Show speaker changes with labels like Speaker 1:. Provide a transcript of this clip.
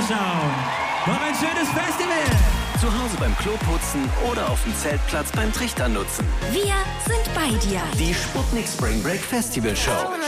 Speaker 1: zuzuschauen. Noch ein schönes Festival.
Speaker 2: Zu Hause beim Kloputzen oder auf dem Zeltplatz beim Trichter nutzen.
Speaker 3: Wir sind bei dir.
Speaker 2: Die Sputnik Spring Break Festival Show.